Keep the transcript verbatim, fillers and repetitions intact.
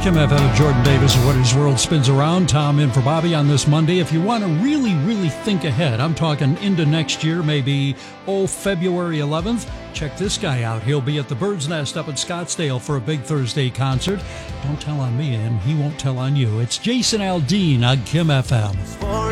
Kim F M and Jordan Davis, What His World Spins Around. Tom in for Bobby on this Monday. If you want to really, really think ahead, I'm talking into next year, maybe, oh, February eleventh. Check this guy out. He'll be at the Bird's Nest up in Scottsdale for a big Thursday concert. Don't tell on me, and he won't tell on you. It's Jason Aldean on Kim F M.